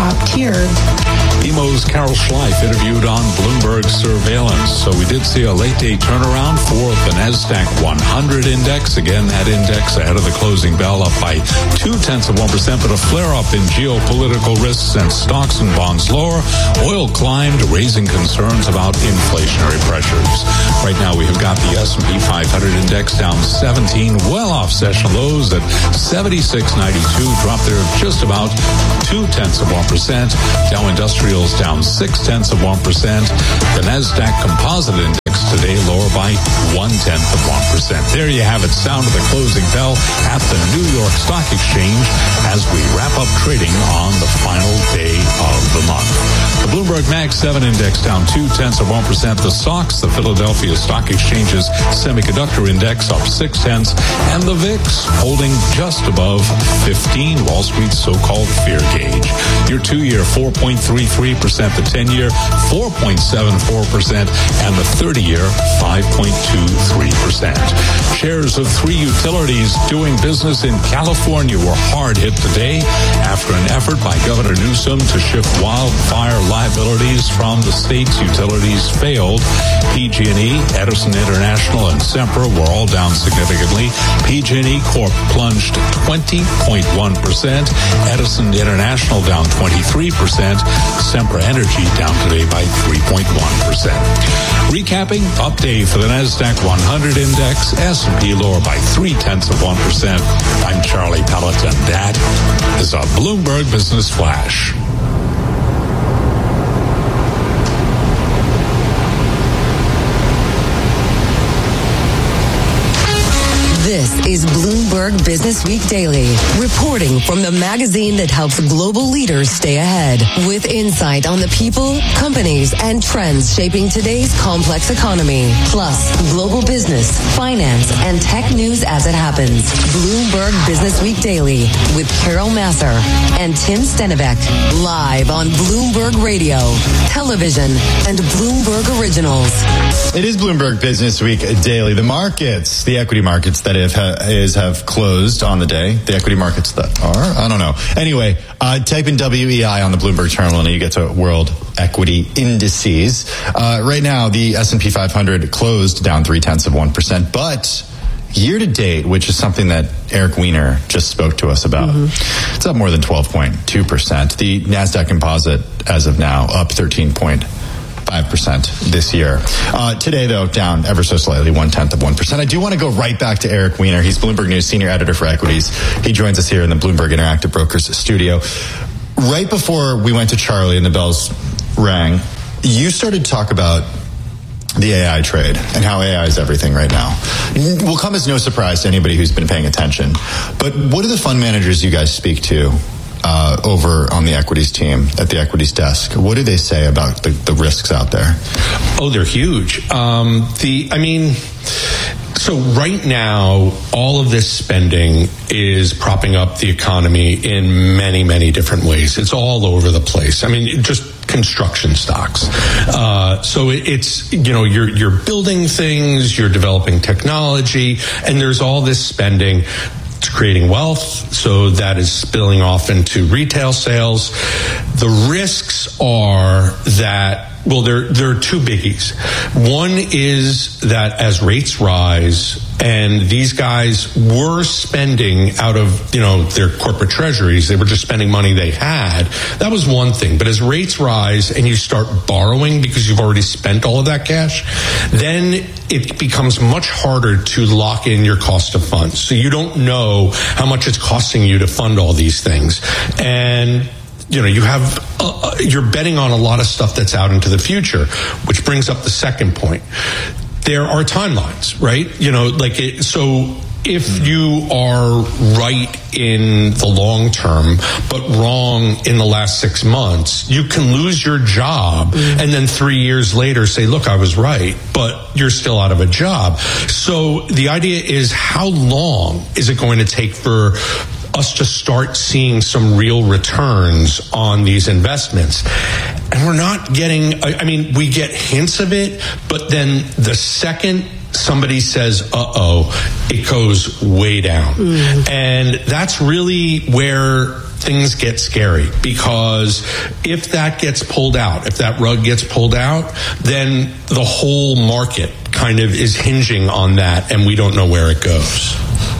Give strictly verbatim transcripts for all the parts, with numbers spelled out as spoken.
top tier. B M O's Carol Schleif interviewed on Bloomberg Surveillance. So we did see a late-day turnaround for the NASDAQ one hundred index. Again, that index ahead of the closing bell up by two-tenths of one percent, but a flare-up in geopolitical risks and stocks and bonds lower. Oil climbed, raising concerns about inflationary pressures. Right now, we have got the S and P five hundred index down seventeen, well off session lows at seventy-six ninety-two, dropped there just about two-tenths of one percent. Dow Industrials down six-tenths of one percent. The NASDAQ Composite Index today lower by one-tenth of one percent. There you have it, sound of the closing bell at the New York Stock Exchange as we wrap up trading on the final day of the month. The Bloomberg Mag seven Index down two-tenths of one percent. The S O X, the Philadelphia Stock Exchange's Semiconductor Index, up six-tenths. And the V I X holding just above fifteen, Wall Street's so-called fear gauge. Your two-year, four point three three percent. The ten-year, four point seven four percent. And the thirty-year, five point two three percent. Shares of three utilities doing business in California were hard hit today after an effort by Governor Newsom to shift wildfire liabilities from the state's utilities failed. P G and E, Edison International, and Sempra were all down significantly. P G and E Corp plunged twenty point one percent. Edison International down twenty-three percent. Sempra Energy down today by three point one percent. Recapping, up day for the NASDAQ one hundred index, S and P lower by three-tenths of one percent. I'm Charlie Pellet, and that is a Bloomberg Business Flash. This is Bloomberg Business Week Daily, reporting from the magazine that helps global leaders stay ahead, with insight on the people, companies, and trends shaping today's complex economy, plus global business, finance, and tech news as it happens. Bloomberg Business Week Daily with Carol Massar and Tim Stenivek, live on Bloomberg Radio, television, and Bloomberg Originals. It is Bloomberg Business Week Daily. The markets, the equity markets that have, is, have closed on the day. The equity markets that are, I don't know. Anyway, uh, type in W E I on the Bloomberg terminal and you get to world equity indices. Uh, right now, the S and P five hundred closed down three-tenths of one percent, but year to date, which is something that Eric Weiner just spoke to us about, mm-hmm. it's up more than twelve point two percent. The NASDAQ Composite, as of now, up thirteen point five percent this year. Uh, today, though, down ever so slightly, one-tenth of one percent. I do want to go right back to Eric Weiner. He's Bloomberg News Senior Editor for Equities. He joins us here in the Bloomberg Interactive Brokers studio. Right before we went to Charlie and the bells rang, you started to talk about the A I trade and how A I is everything right now. It will come as no surprise to anybody who's been paying attention. But what do the fund managers you guys speak to Uh, over on the equities team at the equities desk? What do they say about the, the risks out there? Oh, they're huge. Um, the, I mean, so right now, all of this spending is propping up the economy in many, many different ways. It's all over the place. I mean, just construction stocks. Uh, so it, it's, you know, you're, you're building things, you're developing technology, and there's all this spending. It's creating wealth, so that is spilling off into retail sales. The risks are that, well, there, there are two biggies. One is that as rates rise, and these guys were spending out of, you know, their corporate treasuries, they were just spending money they had. That was one thing. But as rates rise and you start borrowing because you've already spent all of that cash, then it becomes much harder to lock in your cost of funds. So you don't know how much it's costing you to fund all these things. And you know, you have, uh, you're betting on a lot of stuff that's out into the future, which brings up the second point. There are timelines, right? You know, like, it, so if you are right in the long term, but wrong in the last six months, you can lose your job mm. and then three years later say, look, I was right, but you're still out of a job. So the idea is, how long is it going to take for us to start seeing some real returns on these investments? And we're not getting, I mean, we get hints of it, but then the second somebody says, uh-oh, it goes way down. Mm. And that's really where things get scary, because if that gets pulled out, if that rug gets pulled out, then the whole market kind of is hinging on that, and we don't know where it goes.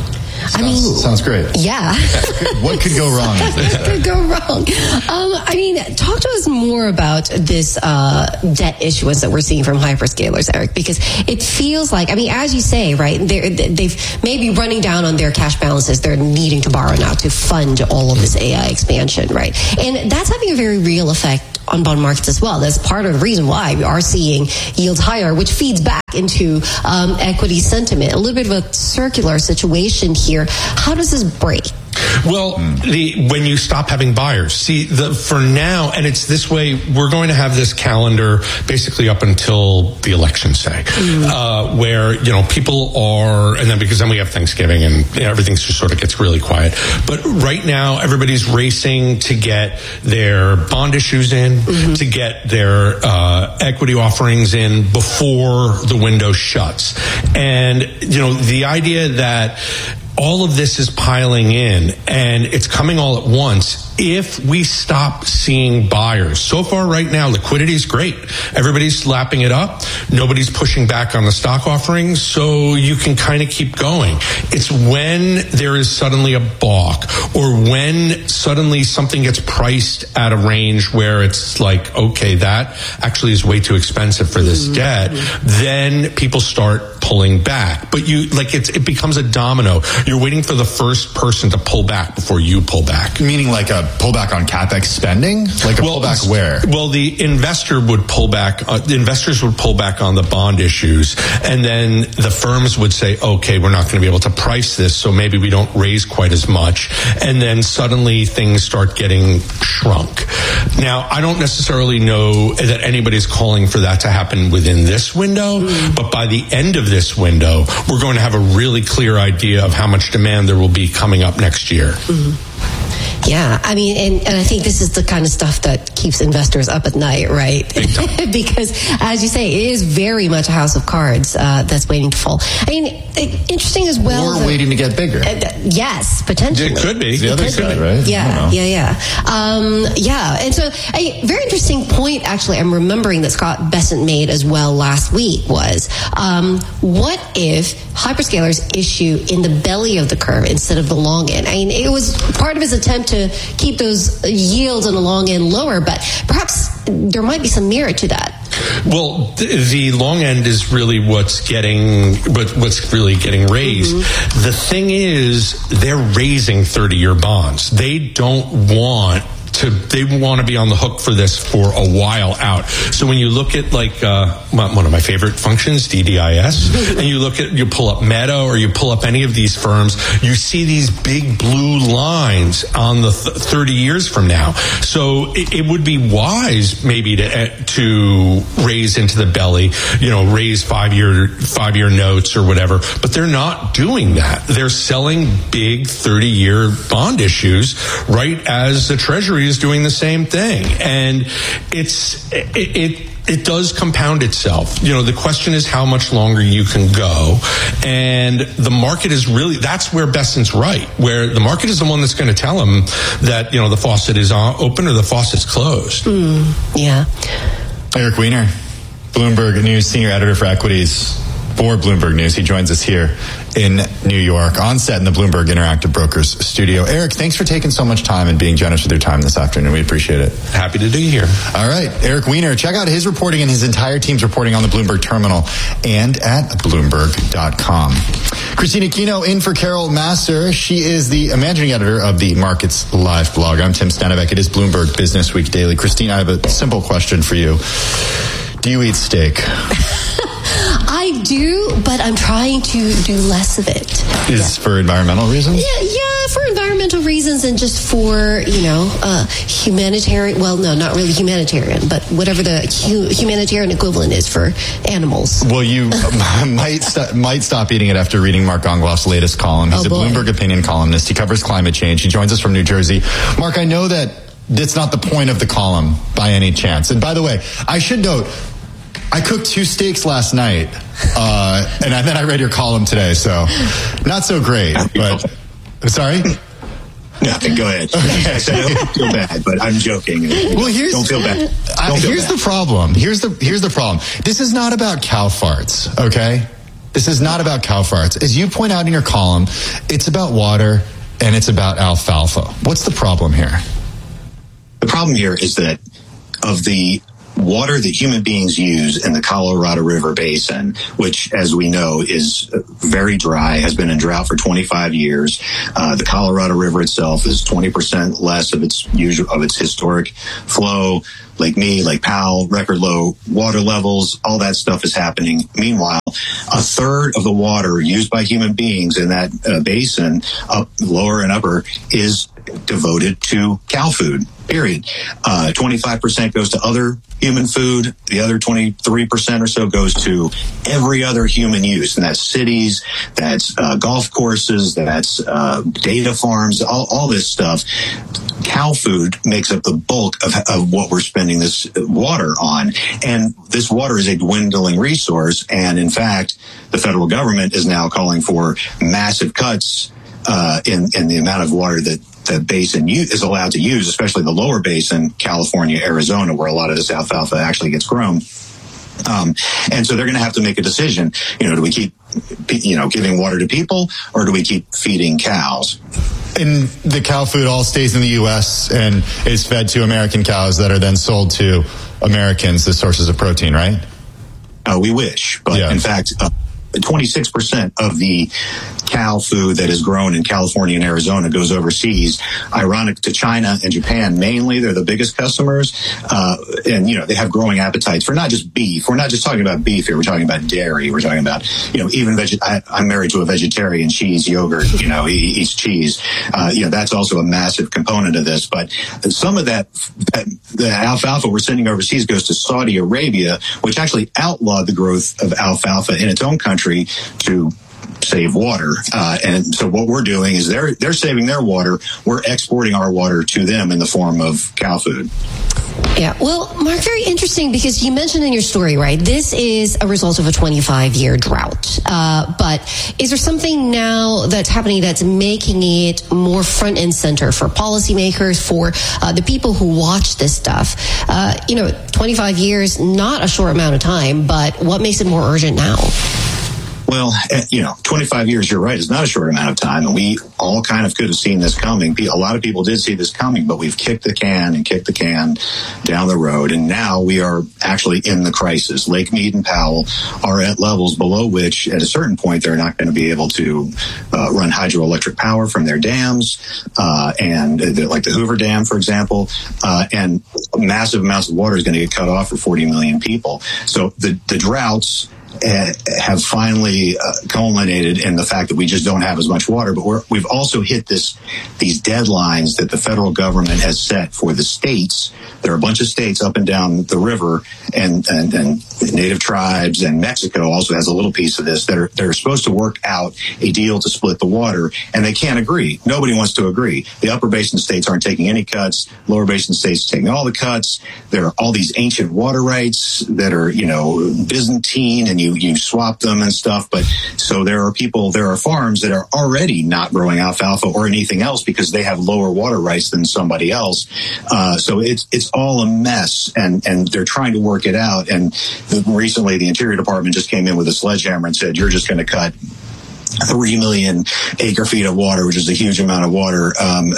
I mean, sounds great. Yeah. What could go wrong? What could go wrong? Um, I mean, talk to us more about this uh, debt issuance that we're seeing from hyperscalers, Eric, because it feels like, I mean, as you say, right, they've maybe running down on their cash balances. They're needing to borrow now to fund all of this A I expansion, right? And that's having a very real effect on bond markets as well. That's part of the reason why we are seeing yields higher, which feeds back into um, equity sentiment. A little bit of a circular situation here. How does this break? Well, the, when you stop having buyers, see, the, for now, and it's this way, we're going to have this calendar basically up until the election, say, mm. uh, where, you know, people are, and then because then we have Thanksgiving and you know, everything just sort of gets really quiet. But right now, everybody's racing to get their bond issues in, mm-hmm. to get their uh, equity offerings in before the window shuts. And, you know, the idea that all of this is piling in and it's coming all at once. If we stop seeing buyers, so far right now, liquidity is great. Everybody's lapping it up. Nobody's pushing back on the stock offerings, so you can kind of keep going. It's when there is suddenly a balk, or when suddenly something gets priced at a range where it's like, okay, that actually is way too expensive for this mm-hmm. debt, then people start pulling back. But you, like, it's, it becomes a domino. You're waiting for the first person to pull back before you pull back. Meaning like a pullback on CapEx spending? Like a well, pullback where? Well, the investor would pull back, uh, the investors would pull back on the bond issues, and then the firms would say, okay, we're not going to be able to price this, so maybe we don't raise quite as much. And then suddenly things start getting shrunk. Now, I don't necessarily know that anybody's calling for that to happen within this window, mm. but by the end of this window, we're going to have a really clear idea of how much demand there will be coming up next year. Mm-hmm. Yeah, I mean, and, and I think this is the kind of stuff that keeps investors up at night, right? Because, as you say, it is very much a house of cards uh, that's waiting to fall. I mean, interesting as well. Or that, waiting to get bigger. Uh, yes, potentially. It could be. It's the other side, right? Yeah, yeah, yeah. Um, yeah, and so a very interesting point, actually, I'm remembering that Scott Bessent made as well last week was, um, what if hyperscalers issue in the belly of the curve instead of the long end? I mean, it was part of his attempt to keep those yields on the long end lower, but perhaps there might be some merit to that. Well, th- the long end is really what's getting what, what's really getting raised. Mm-hmm. The thing is, they're raising thirty-year bonds. They don't want to, they want to be on the hook for this for a while out. So when you look at like uh, one of my favorite functions, D D I S, and you look at, you pull up Meta or you pull up any of these firms, you see these big blue lines on the th- thirty years from now. So it, it would be wise maybe to uh, to raise into the belly, you know, raise five year five year notes or whatever. But they're not doing that. They're selling big thirty year bond issues right as the Treasury is doing the same thing, and it's it, it it does compound itself. You know, the question is how much longer you can go, and the market is really, that's where Bessent's right, where the market is the one that's going to tell him that, you know, the faucet is on, open or the faucet's closed. Mm, yeah. Eric Weiner, Bloomberg News senior editor for equities for Bloomberg News. He joins us here in New York, on set in the Bloomberg Interactive Brokers studio. Eric, thanks for taking so much time and being generous with your time this afternoon. We appreciate it. Happy to be here. All right, Eric Weiner, check out his reporting and his entire team's reporting on the Bloomberg Terminal and at Bloomberg dot com. Christina Kino in for Carol Massar. She is the managing editor of the Markets Live blog. I'm Tim Stanavek. It is Bloomberg Business Week Daily. Christina, I have a simple question for you. Do you eat steak? I do, but I'm trying to do less of it. Is yeah. for environmental reasons? Yeah, yeah, for environmental reasons and just for, you know, uh, humanitarian, well, no, not really humanitarian, but whatever the hu- humanitarian equivalent is for animals. Well, you might st- might stop eating it after reading Mark Gongloff's latest column. He's oh, a Bloomberg opinion columnist. He covers climate change. He joins us from New Jersey. Mark, I know that that's not the point of the column by any chance. And by the way, I should note, I cooked two steaks last night, uh, and then I read your column today, so not so great. But I'm sorry. Nothing. Go ahead. Okay. I said, I don't feel bad, but I'm joking. Well, here's don't feel bad. Don't I, feel here's bad. the problem. Here's the here's the problem. This is not about cow farts. Okay, this is not about cow farts. As you point out in your column, it's about water and it's about alfalfa. What's the problem here? The problem here is that of the water that human beings use in the Colorado River Basin, which, as we know, is very dry, has been in drought for twenty-five years. Uh, the Colorado River itself is twenty percent less of its usual, of its historic flow. Lake Mead, Lake Powell, record low water levels, all that stuff is happening. Meanwhile, a third of the water used by human beings in that uh, basin, up lower and upper, is devoted to cow food, period. Uh, twenty-five percent goes to other human food. The other twenty-three percent or so goes to every other human use. And that's cities, that's uh, golf courses, that's uh, data farms, all, all this stuff. Cow food makes up the bulk of, of what we're spending this water on. And this water is a dwindling resource. And in fact, the federal government is now calling for massive cuts uh, in, in the amount of water that the basin is allowed to use, especially the lower basin, California, Arizona, where a lot of this alfalfa actually gets grown. Um, and so they're going to have to make a decision. You know, do we keep, you know, giving water to people, or do we keep feeding cows? And the cow food all stays in the U S and is fed to American cows that are then sold to Americans as sources of protein, right? Uh, we wish, but yeah. In fact, uh, twenty-six percent of the cow food that is grown in California and Arizona goes overseas. Ironic to China and Japan, mainly. They're the biggest customers. Uh, and, you know, they have growing appetites for not just beef. We're not just talking about beef here. We're talking about dairy. We're talking about, you know, even veg- I, I'm married to a vegetarian. Cheese, yogurt, you know, he eats cheese. Uh, you know, that's also a massive component of this. But some of that, that, the alfalfa we're sending overseas goes to Saudi Arabia, which actually outlawed the growth of alfalfa in its own country to save water. Uh, and so what we're doing is they're they're saving their water. We're exporting our water to them in the form of cow food. Yeah. Well, Mark, very interesting, because you mentioned in your story, right, this is a result of a twenty-five year drought. Uh, but is there something now that's happening that's making it more front and center for policymakers, for uh, the people who watch this stuff? Uh, you know, twenty-five years, not a short amount of time, but what makes it more urgent now? Well, you know, twenty-five years, you're right, is not a short amount of time. And we all kind of could have seen this coming. A lot of people did see this coming, but we've kicked the can and kicked the can down the road. And now we are actually in the crisis. Lake Mead and Powell are at levels below which, at a certain point, they're not going to be able to uh, run hydroelectric power from their dams, uh, and uh, like the Hoover Dam, for example. Uh, and massive amounts of water is going to get cut off for forty million people. So the, the droughts have finally uh, culminated in the fact that we just don't have as much water, but we're, we've also hit this these deadlines that the federal government has set for the states. There are a bunch of states up and down the river, and, and, and native tribes, and Mexico also has a little piece of this. They're, they're supposed to work out a deal to split the water, and they can't agree. Nobody wants to agree. The upper basin states aren't taking any cuts. Lower basin states are taking all the cuts. There are all these ancient water rights that are, you know, Byzantine, and you, you swap them and stuff. But so there are people, there are farms that are already not growing alfalfa or anything else because they have lower water rights than somebody else. Uh, so it's, it's all a mess, and, and they're trying to work it out. And the, recently the Interior Department just came in with a sledgehammer and said, you're just going to cut three million acre feet of water, which is a huge amount of water, um,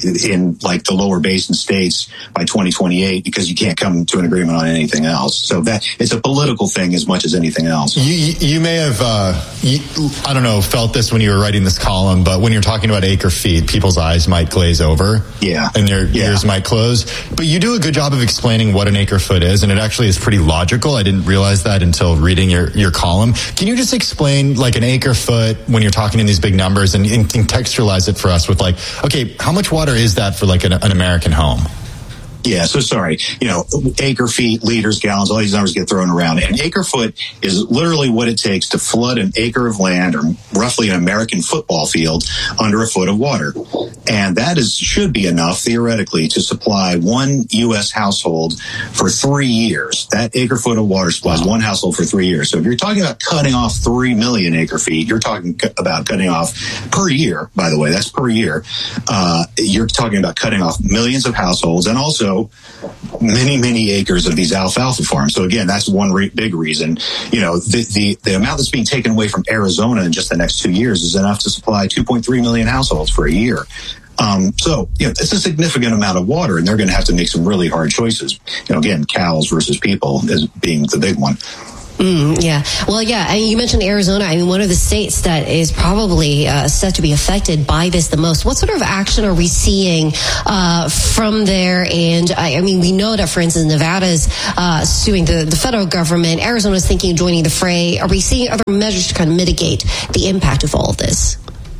in like the lower basin states by twenty twenty-eight, because you can't come to an agreement on anything else. So that it's a political thing as much as anything else. You, you may have, uh, you, I don't know, felt this when you were writing this column, but when you're talking about acre feet, people's eyes might glaze over. Yeah. And their yeah. ears might close. But you do a good job of explaining what an acre foot is, and it actually is pretty logical. I didn't realize that until reading your, your column. Can you just explain like an acre foot when you're talking in these big numbers, and, and contextualize it for us with like, okay, how much water is that for like an, an American home? Yeah, so sorry. You know, acre feet, liters, gallons, all these numbers get thrown around. An acre foot is literally what it takes to flood an acre of land, or roughly an American football field, under a foot of water. And that is should be enough, theoretically, to supply one U S household for three years. That acre foot of water supplies one household for three years. So if you're talking about cutting off three million acre feet, you're talking about cutting off per year, by the way, that's per year. Uh, you're talking about cutting off millions of households, and also many, many acres of these alfalfa farms. So again, that's one re- big reason. You know, the, the, the amount that's being taken away from Arizona in just the next two years is enough to supply two point three million households for a year. Um, so, you know, it's a significant amount of water, and they're going to have to make some really hard choices. You know, again, cows versus people is being the big one. Mm, yeah. Well, yeah. I mean, you mentioned Arizona. I mean, one of the states that is probably uh, set to be affected by this the most. What sort of action are we seeing uh, from there? And I, I mean, we know that, for instance, Nevada's uh, suing the, the federal government. Arizona's thinking of joining the fray. Are we seeing other measures to kind of mitigate the impact of all of this?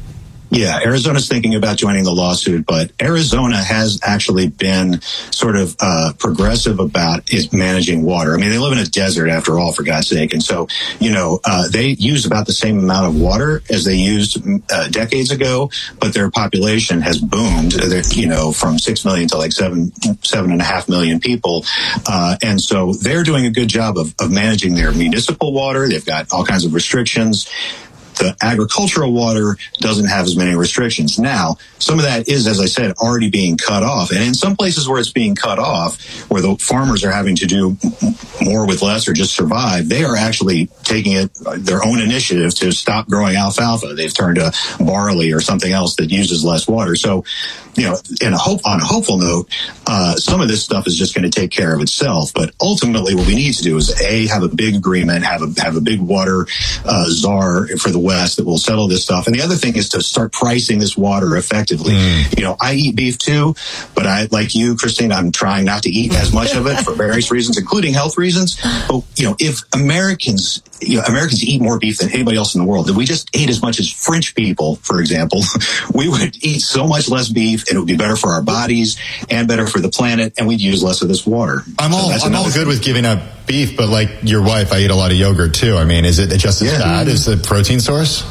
Yeah, Arizona's thinking about joining the lawsuit, but Arizona has actually been sort of uh, progressive about is managing water. I mean, they live in a desert after all, for God's sake. And so, you know, uh, they use about the same amount of water as they used uh, decades ago, but their population has boomed, They're, you know, from six million to like seven, seven and a half million people. Uh, and so they're doing a good job of, of managing their municipal water. They've got all kinds of restrictions. The agricultural water doesn't have as many restrictions. Now, some of that is, as I said, already being cut off. And in some places where it's being cut off, where the farmers are having to do more with less or just survive, they are actually taking it their own initiative to stop growing alfalfa. They've turned to barley or something else that uses less water. So, you know, in a hope, on a hopeful note, uh, some of this stuff is just going to take care of itself. But ultimately, what we need to do is, A, have a big agreement, have a have a big water uh, czar for the West that will settle this stuff. And the other thing is to start pricing this water effectively. Mm. You know, I eat beef too, but I, like you, Christine, I'm trying not to eat as much of it for various reasons, including health reasons. But, you know, if Americans, you know, Americans eat more beef than anybody else in the world, if we just ate as much as French people, for example, we would eat so much less beef, and it would be better for our bodies and better for the planet, and we'd use less of this water. I'm all, so I'm all good with giving up beef, but like your wife, I eat a lot of yogurt too. I mean, is it just as yeah. bad as the protein source?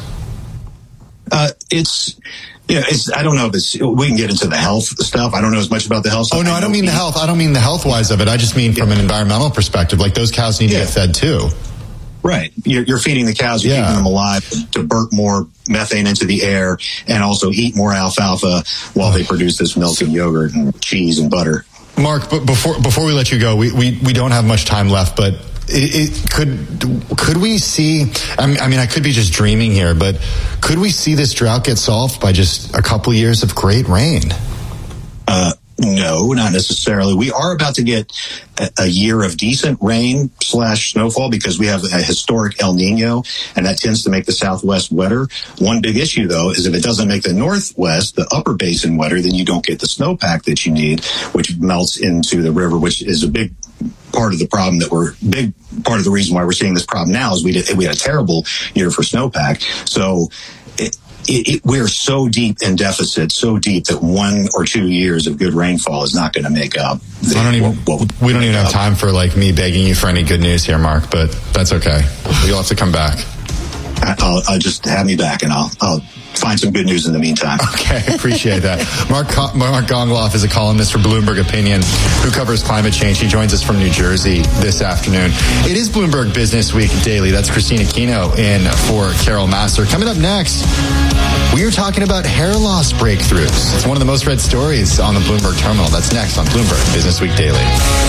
Uh, it's, yeah, it's, I don't know if it's, we can get into the health stuff. I don't know as much about the health stuff. Oh, no, I, I don't mean beef. the health. I don't mean the health wise of it. I just mean yeah. from an environmental perspective. Like, those cows need yeah. to get fed too. Right. You're, you're feeding the cows, you're yeah. keeping them alive to burp more methane into the air and also eat more alfalfa while they produce this milk and yogurt and cheese and butter. Mark, but before before we let you go, we, we, we don't have much time left, but it, it could could we see, I mean, I mean, I could be just dreaming here, but could we see this drought get solved by just a couple years of great rain? Uh, no, not necessarily. We are about to get a, a year of decent rain slash snowfall because we have a historic El Nino, and that tends to make the Southwest wetter. One big issue, though, is if it doesn't make the Northwest, the upper basin, wetter, then you don't get the snowpack that you need, which melts into the river, which is a big part of the problem that we're big part of the reason why we're seeing this problem now is we did we had a terrible year for snowpack. So it, it, it, we're so deep in deficit, so deep that one or two years of good rainfall is not going to make up. The, I don't even. What, what we don't even up. have time for like me begging you for any good news here, Mark. But that's okay. You'll have to come back. I'll, I'll just have me back, and I'll I'll find some good news in the meantime. Okay, appreciate that. Mark Mark Gongloff is a columnist for Bloomberg Opinion who covers climate change. He joins us from New Jersey this afternoon. It is Bloomberg Business Week Daily. That's Christina Kino in for Carol Massar. Coming up next, we are talking about hair loss breakthroughs. It's one of the most read stories on the Bloomberg terminal. That's next on Bloomberg Business Week Daily.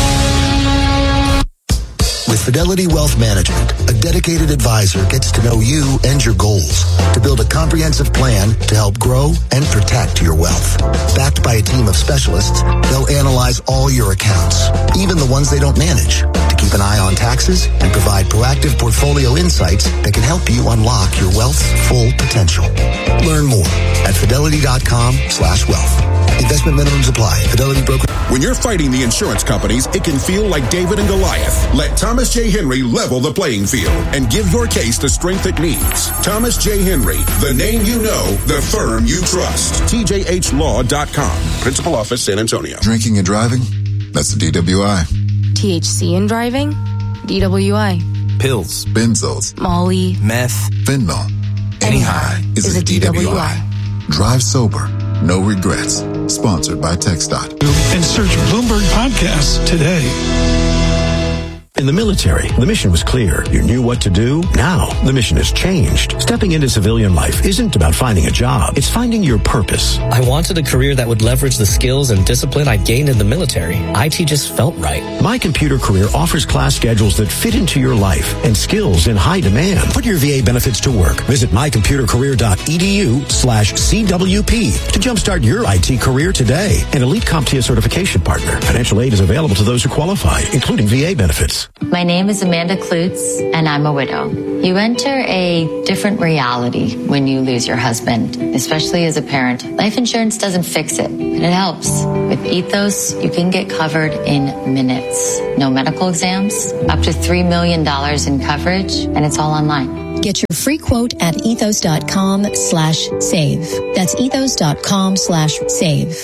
With Fidelity Wealth Management, a dedicated advisor gets to know you and your goals to build a comprehensive plan to help grow and protect your wealth. Backed by a team of specialists, they'll analyze all your accounts, even the ones they don't manage, to keep an eye on taxes and provide proactive portfolio insights that can help you unlock your wealth's full potential. Learn more at fidelity.com slash wealth. Investment minimums apply. Fidelity Broker. When you're fighting the insurance companies, it can feel like David and Goliath. Let Thomas J. Henry level the playing field and give your case the strength it needs. Thomas J. Henry, the name you know, the firm you trust. T J H law dot com. Principal Office, San Antonio. Drinking and driving? That's a D W I. T H C in driving? D W I. Pills, benzos, Molly, meth, fentanyl. Any high is, is a, a D W I. D W I. Drive sober. No regrets. Sponsored by TxDOT. And search Bloomberg Podcasts today. In the military, the mission was clear. You knew what to do. Now, the mission has changed. Stepping into civilian life isn't about finding a job. It's finding your purpose. I wanted a career that would leverage the skills and discipline I gained in the military. I T just felt right. My Computer Career offers class schedules that fit into your life and skills in high demand. Put your V A benefits to work. Visit my computer career dot e d u slash C W P to jumpstart your I T career today. An elite CompTIA certification partner. Financial aid is available to those who qualify, including V A benefits. My name is Amanda Klutz, and I'm a widow. You enter a different reality when you lose your husband, especially as a parent. Life insurance doesn't fix it, but it helps. With Ethos, you can get covered in minutes. No medical exams, up to three million dollars in coverage, and it's all online. Get your free quote at ethos.com slash save. That's ethos.com slash save.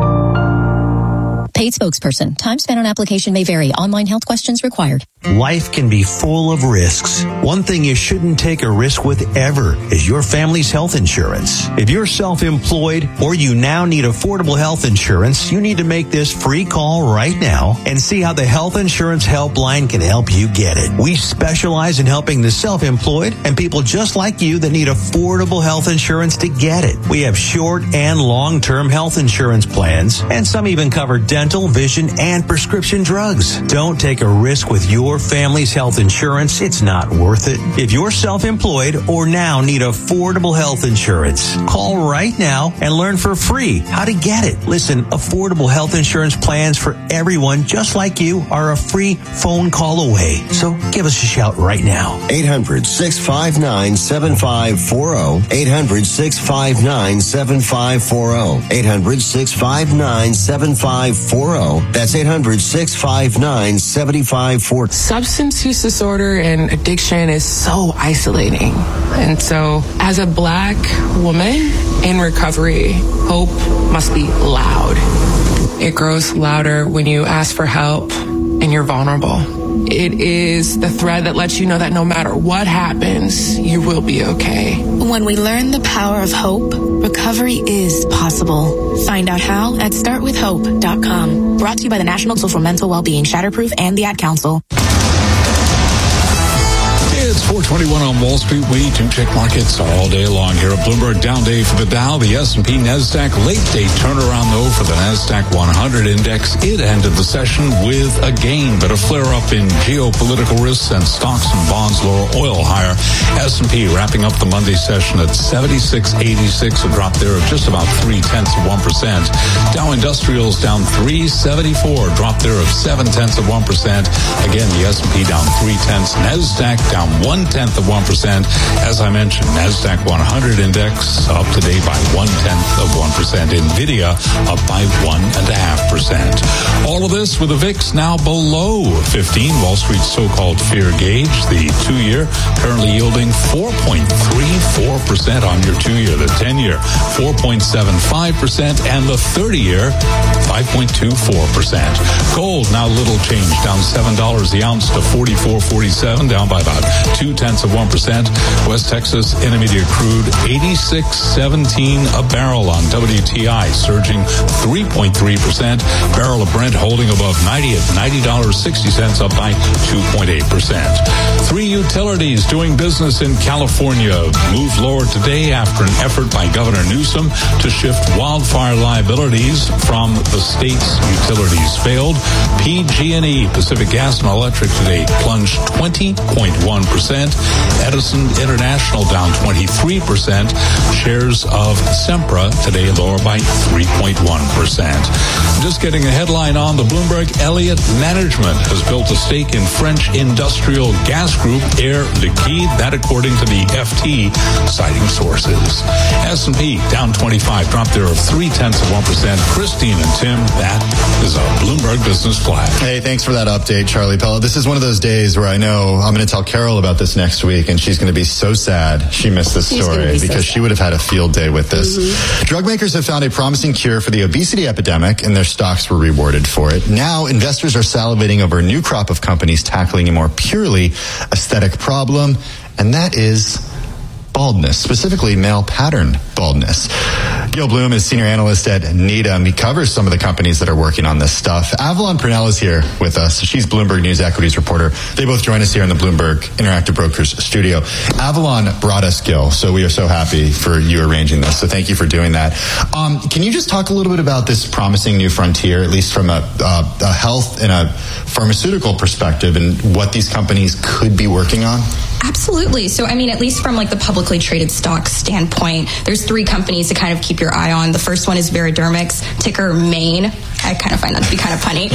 Paid spokesperson. Time spent on application may vary. Online health questions required. Life can be full of risks. One thing you shouldn't take a risk with ever is your family's health insurance. If you're self-employed or you now need affordable health insurance, you need to make this free call right now and see how the Health Insurance Helpline can help you get it. We specialize in helping the self-employed and people just like you that need affordable health insurance to get it. We have short and long-term health insurance plans, and some even cover dental, vision, and prescription drugs. Don't take a risk with your family's health insurance. It's not worth it. If you're self-employed or now need affordable health insurance, call right now and learn for free how to get it. Listen, affordable health insurance plans for everyone just like you are a free phone call away. So give us a shout right now. eight hundred, six five nine, seven five four zero. eight hundred, six five nine, seven five four zero. eight hundred, six five nine, seven five four zero. That's eight hundred, six five nine, seven five four zero. Substance use disorder and addiction is so isolating. And so as a Black woman in recovery, hope must be loud. It grows louder when you ask for help and you're vulnerable. It is the thread that lets you know that no matter what happens, you will be okay. When we learn the power of hope, recovery is possible. Find out how at start with hope dot com. Brought to you by the National Council for Mental Wellbeing, Shatterproof, and the Ad Council. It's four twenty-one on Wall Street. We do check markets all day long here at Bloomberg. Down day for the Dow, the S and P, NASDAQ. Late day turnaround, though, for the NASDAQ one hundred index. It ended the session with a gain, but a flare-up in geopolitical risks and stocks and bonds lower, oil higher. S and P wrapping up the Monday session at seventy-six eighty-six, a drop there of just about three-tenths of one percent. Dow Industrials down three seventy-four, drop there of seven-tenths of one percent. Again, the S and P down three-tenths. NASDAQ down one-tenth of one percent. As I mentioned, NASDAQ one hundred index up today by one-tenth of one percent. NVIDIA up by one point five percent. All of this with the V I X now below fifteen. Wall Street's so-called fear gauge, the two-year, currently yielding four point three four percent on your two-year. The ten-year, four point seven five percent. And the thirty-year, five point two four percent. Gold, now little change, down seven dollars the ounce to forty-four forty-seven, down by about two-tenths of one percent. West Texas Intermediate crude, eighty-six seventeen a barrel on W T I, surging three point three percent. Barrel of Brent holding above ninety at ninety dollars and sixty cents, up by two point eight percent. Three utilities doing business in California moved lower today after an effort by Governor Newsom to shift wildfire liabilities from the state's utilities failed. P G and E, Pacific Gas and Electric, today plunged twenty point one percent. Edison International down twenty-three percent. Shares of Sempra today lower by three point one percent. Just getting a headline on the Bloomberg, Elliott Management has built a stake in French industrial gas group Air Liquide, that according to the F T, citing sources. S and P down twenty-five, drop there of three-tenths of one percent. Christine and Tim, that is a Bloomberg Business Flash. Hey, thanks for that update, Charlie Pella. This is one of those days where I know I'm going to tell Carol about this this next week, and she's going to be so sad she missed this She's story be so because sad. she would have had a field day with this. Mm-hmm. Drug makers have found a promising cure for the obesity epidemic, and their stocks were rewarded for it. Now, investors are salivating over a new crop of companies tackling a more purely aesthetic problem, and that is baldness, specifically male pattern baldness. Gil Bloom is senior analyst at Needham. He covers some of the companies that are working on this stuff. Avalon Purnell is here with us. She's Bloomberg News Equities reporter. They both join us here in the Bloomberg Interactive Brokers studio. Avalon brought us Gil, so we are so happy for you arranging this. So thank you for doing that. Um, can you just talk a little bit about this promising new frontier, at least from a, uh, a health and a pharmaceutical perspective, and what these companies could be working on? Absolutely. So, I mean, at least from like the publicly traded stock standpoint, there's three companies to kind of keep your eye on. The first one is Veradermics, ticker MAIN. I kind of find that to be kind of funny.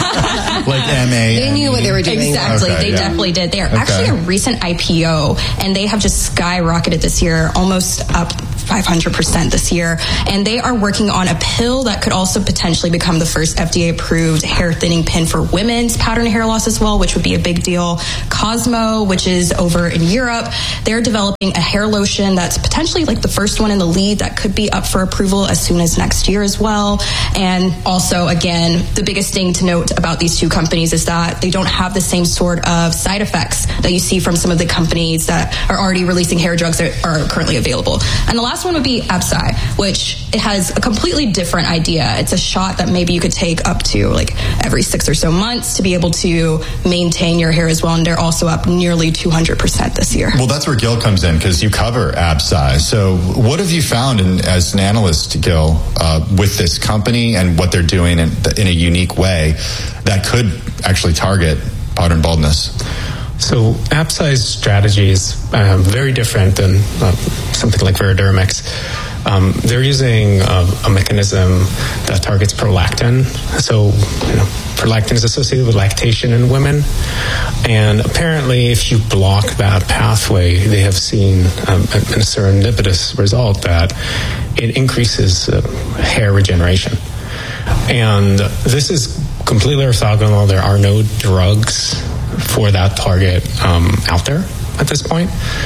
Like M A. They knew what they were doing. Exactly. Okay, they yeah. definitely did. They are Okay. actually a recent I P O, and they have just skyrocketed this year, almost up five hundred percent this year. And they are working on a pill that could also potentially become the first F D A-approved hair thinning pin for women's pattern hair loss as well, which would be a big deal. Cosmo, which is over in Europe, they're developing a hair lotion that's potentially like the first one in the lead that could be up for approval as soon as next year as well. And also, again, the biggest thing to note about these two companies is that they don't have the same sort of side effects that you see from some of the companies that are already releasing hair drugs that are currently available. And the last one would be Absci, which it has a completely different idea. It's a shot that maybe you could take up to like every six or so months to be able to maintain your hair as well. And they're also up nearly two hundred percent this year. Well, that's where Gil comes in, because you cover Absci. So what have you found in, as an analyst, Gil, uh, with this company and what they're doing in, in a unique way that could actually target pattern baldness? So Absci's strategy is um, very different than uh, something like Veradermics. Um, they're using uh, a mechanism that targets prolactin. So, you know, prolactin is associated with lactation in women. And apparently, if you block that pathway, they have seen um, a, a serendipitous result that it increases uh, hair regeneration. And this is completely orthogonal. There are no drugs for that target um, out there at this point.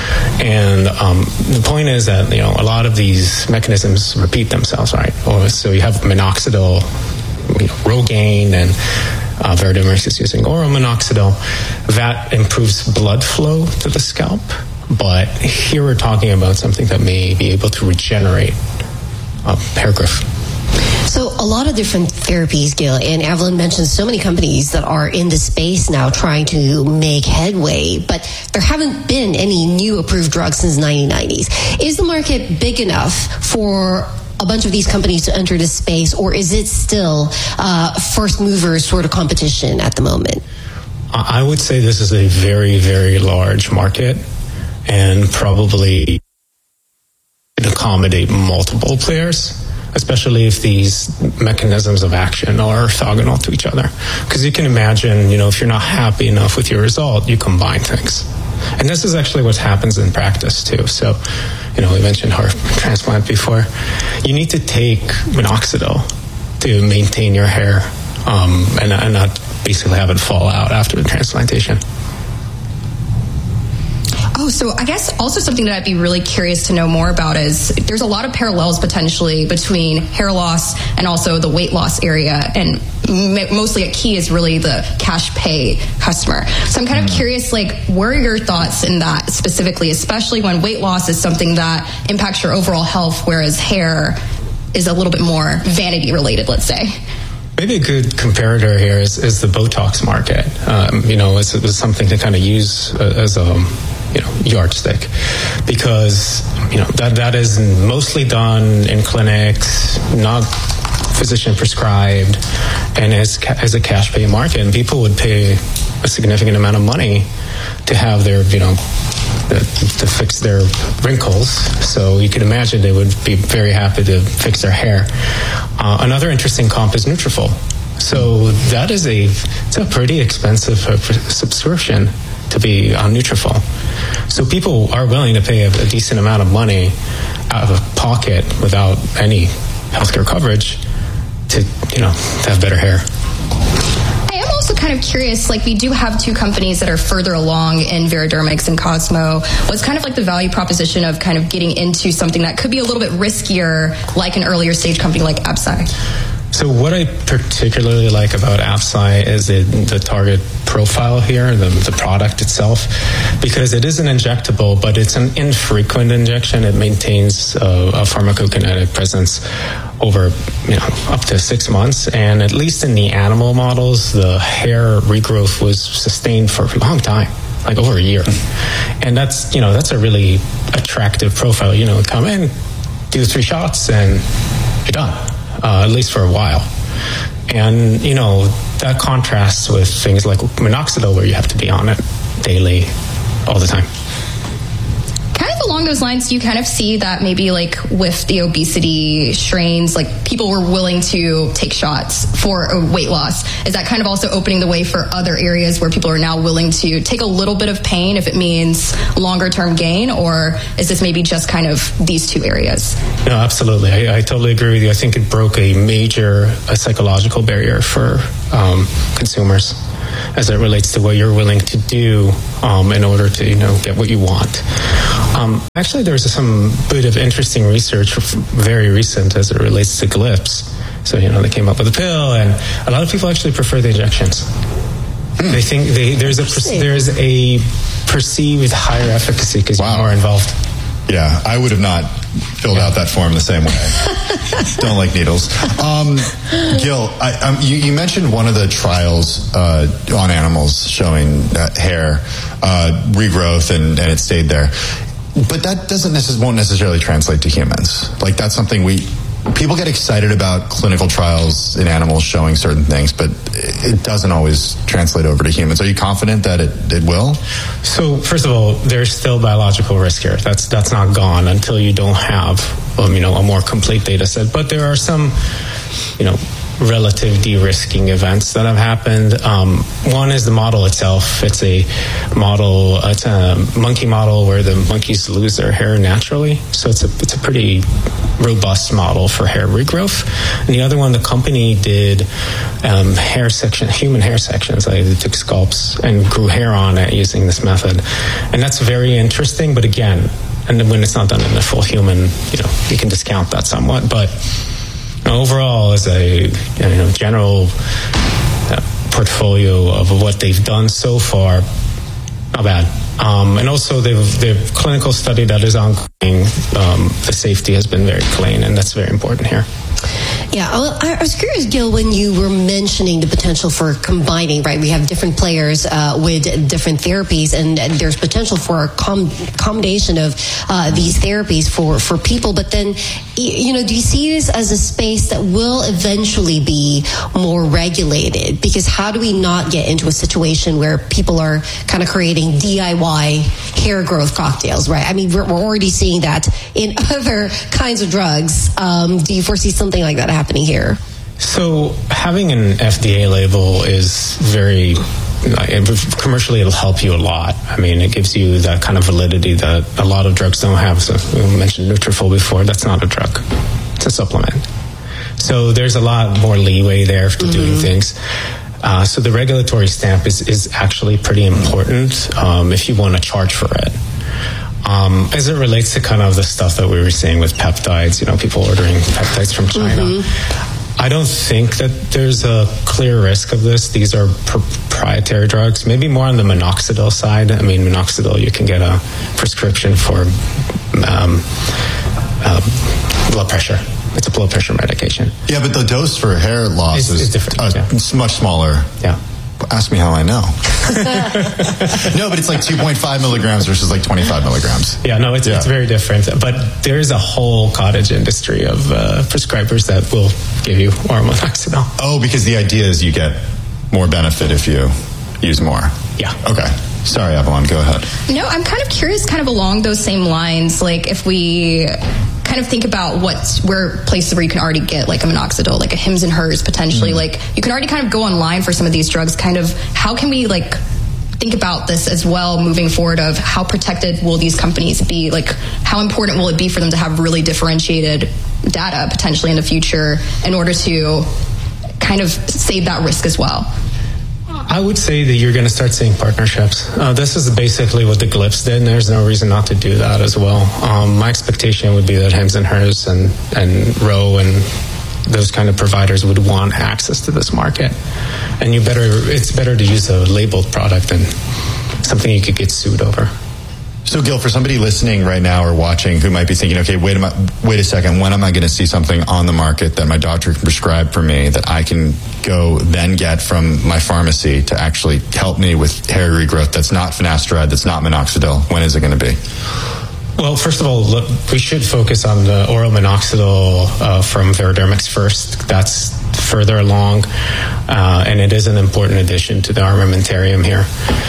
And um, the point is that, you know, a lot of these mechanisms repeat themselves, right? Or, so you have minoxidil, you know, Rogaine, and uh, Veradermics is using oral minoxidil. That improves blood flow to the scalp. But here we're talking about something that may be able to regenerate uh, hair growth. So a lot of different therapies, Gil, and Avalon mentioned so many companies that are in the space now trying to make headway, but there haven't been any new approved drugs since the nineteen nineties. Is the market big enough for a bunch of these companies to enter this space, or is it still uh, first mover sort of competition at the moment? I would say this is a very, very large market and probably can accommodate multiple players, especially if these mechanisms of action are orthogonal to each other. Because you can imagine, you know, if you're not happy enough with your result, you combine things. And this is actually what happens in practice too. So, you know, we mentioned heart transplant before. You need to take minoxidil to maintain your hair um, and, and not basically have it fall out after the transplantation. Oh, so I guess also something that I'd be really curious to know more about is there's a lot of parallels potentially between hair loss and also the weight loss area. And mostly a key is really the cash pay customer. So I'm kind of curious, like, what are your thoughts in that specifically, especially when weight loss is something that impacts your overall health, whereas hair is a little bit more vanity related, let's say? Maybe a good comparator here is, is the Botox market. Um, you know, it's, it's something to kind of use uh, as a you know yardstick, because you know that that is mostly done in clinics, not physician prescribed, and as as a cash pay market, and people would pay a significant amount of money to have their you know to fix their wrinkles. So you can imagine they would be very happy to fix their hair. Uh, another interesting comp is Nutrafol. So that is a it's a pretty expensive uh, subscription to be on Nutrafol. So people are willing to pay a, a decent amount of money out of pocket without any healthcare coverage to you know to have better hair. I am also kind kind of curious, like we do have two companies that are further along in Veridermics and Cosmo. What's kind of like the value proposition of kind of getting into something that could be a little bit riskier, like an earlier stage company like Absci? So what I particularly like about Absci is the, the target profile here, the, the product itself, because it is an injectable, but it's an infrequent injection. It maintains uh, a pharmacokinetic presence over, you know, up to six months. And at least in the animal models, the hair regrowth was sustained for a long time, like over a year. And that's, you know, that's a really attractive profile. You know, come in, do three shots, and you're done. Uh, at least for a while. And, you know, that contrasts with things like minoxidil, where you have to be on it daily, all the time. Kind of along those lines, do you kind of see that maybe like with the obesity strains, like people were willing to take shots for weight loss? Is that kind of also opening the way for other areas where people are now willing to take a little bit of pain if it means longer term gain? Or is this maybe just kind of these two areas? No, absolutely. I, I totally agree with you. I think it broke a major a psychological barrier for um, consumers as it relates to what you're willing to do um, in order to, you know, get what you want. Um, actually, there's some bit of interesting research, very recent, as it relates to GLPs. So, you know, they came up with a pill, and a lot of people actually prefer the injections. Mm. They think they, there's a there's a perceived higher efficacy because wow. you're more involved. Yeah, I would have not filled yeah. out that form the same way. Don't like needles. Um, Gil, I, um, you, you mentioned one of the trials uh, on animals showing uh, hair uh, regrowth, and, and it stayed there. But that doesn't necess- won't necessarily translate to humans. Like, that's something we... People get excited about clinical trials in animals showing certain things, but it doesn't always translate over to humans. Are you confident that it, it will? So, first of all, there's still biological risk here. That's that's not gone until you don't have, um, you know, a more complete data set. But there are some, you know, relative de-risking events that have happened. Um, one is the model itself. It's a model, it's a monkey model where the monkeys lose their hair naturally. So it's a it's a pretty robust model for hair regrowth. And the other one, the company did um, hair section, human hair sections. They took scalps and grew hair on it using this method. And that's very interesting. But again, and then when it's not done in a full human, you know, you can discount that somewhat. But overall, as a, you know, general uh, portfolio of what they've done so far, not bad. Um, and also, they've, they've clinical study that is ongoing. Um, the safety has been very clean, and that's very important here. Yeah, I was curious, Gil, when you were mentioning the potential for combining, right? We have different players uh, with different therapies, and there's potential for a com- combination of uh, these therapies for, for people. But then, you know, do you see this as a space that will eventually be more regulated? Because how do we not get into a situation where people are kind of creating D I Y hair growth cocktails, right? I mean, we're, we're already seeing that in other kinds of drugs. Um, do you foresee something like that happening here? So having an F D A label is very, commercially it'll help you a lot. I mean, it gives you that kind of validity that a lot of drugs don't have. So we mentioned Nutrafol before. That's not a drug. It's a supplement. So there's a lot more leeway there for mm-hmm. doing things. Uh, so the regulatory stamp is, is actually pretty important um, if you want to charge for it. Um, as it relates to kind of the stuff that we were seeing with peptides, you know, people ordering peptides from China, mm-hmm. I don't think that there's a clear risk of this. These are proprietary drugs, maybe more on the minoxidil side. I mean, minoxidil, you can get a prescription for um, uh, blood pressure. It's a blood pressure medication. Yeah, but the dose for hair loss it's, is it's different. Uh, yeah. It's much smaller. Yeah. Ask me how I know. No, but it's like two point five milligrams versus like twenty-five milligrams. Yeah, no, it's, yeah. it's very different. But there's a whole cottage industry of uh, prescribers that will give you oral minoxidil. Oh, because the idea is you get more benefit if you use more. Yeah. Okay. Sorry, Avalon, go ahead. No, I'm kind of curious, kind of along those same lines, like if we kind of think about what's where places where you can already get like a minoxidil, like a Hims and Hers potentially, mm. like you can already kind of go online for some of these drugs. Kind of how can we like think about this as well moving forward of how protected will these companies be? Like how important will it be for them to have really differentiated data potentially in the future in order to kind of save that risk as well? I would say that you're going to start seeing partnerships. Uh, this is basically what the Glyphs did, and there's no reason not to do that as well. Um, my expectation would be that Hims and Hers and, and Roe and those kind of providers would want access to this market. And you better, it's better to use a labeled product than something you could get sued over. So, Gil, for somebody listening right now or watching who might be thinking, okay, wait a, wait a second, when am I going to see something on the market that my doctor can prescribe for me that I can go then get from my pharmacy to actually help me with hair regrowth that's not finasteride, that's not minoxidil? When is it going to be? Well, first of all, look, we should focus on the oral minoxidil uh, from Veridermix first. That's further along, uh, and it is an important addition to the armamentarium here.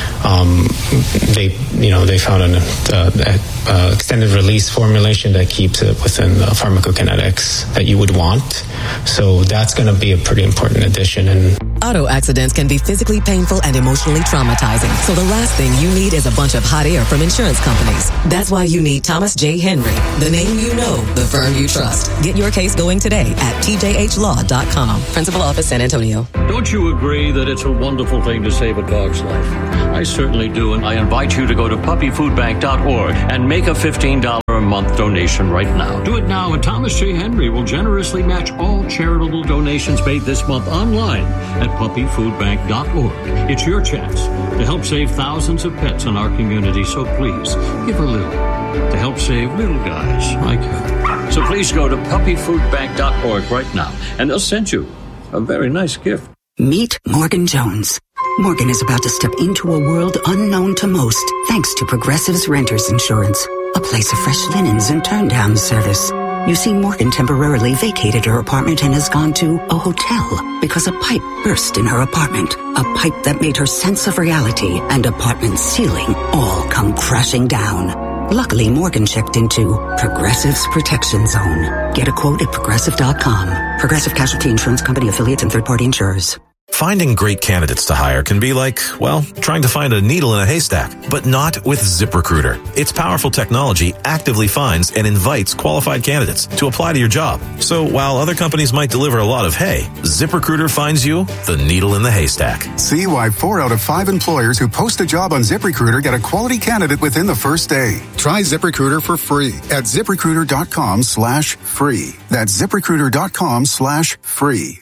Um, they, you know, they found an uh, uh, extended release formulation that keeps it within the pharmacokinetics that you would want. So that's going to be a pretty important addition. And auto accidents can be physically painful and emotionally traumatizing. So the last thing you need is a bunch of hot air from insurance companies. That's why you need Thomas J. Henry, the name you know, the firm you trust. Get your case going today at T J H law dot com. Principal Office, San Antonio. Don't you agree that it's a wonderful thing to save a dog's life? I certainly do, and I invite you to go to puppy food bank dot org and make a fifteen dollars a month donation right now. Do it now, and Thomas J. Henry will generously match all charitable donations made this month online at puppy food bank dot org. It's your chance to help save thousands of pets in our community, so please give a little to help save little guys like you. So please go to puppy food bank dot org right now, and they'll send you a very nice gift. Meet Morgan Jones. Morgan is about to step into a world unknown to most, thanks to Progressive's Renters Insurance, a place of fresh linens and turn-down service. You see, Morgan temporarily vacated her apartment and has gone to a hotel because a pipe burst in her apartment. A pipe that made her sense of reality and apartment ceiling all come crashing down. Luckily, Morgan checked into Progressive's Protection Zone. Get a quote at progressive dot com. Progressive Casualty Insurance Company affiliates and third-party insurers. Finding great candidates to hire can be like, well, trying to find a needle in a haystack, but not with ZipRecruiter. Its powerful technology actively finds and invites qualified candidates to apply to your job. So while other companies might deliver a lot of hay, ZipRecruiter finds you the needle in the haystack. See why four out of five employers who post a job on ZipRecruiter get a quality candidate within the first day. Try ZipRecruiter for free at ZipRecruiter.com slash free. That's ZipRecruiter.com slash free.